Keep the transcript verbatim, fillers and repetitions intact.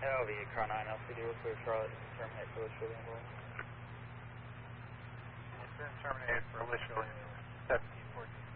L V, car nine L C D, we'll clear Charlotte to terminate for Litchfield Boulevard. It's been terminated for Litchfield seventeen fourteen.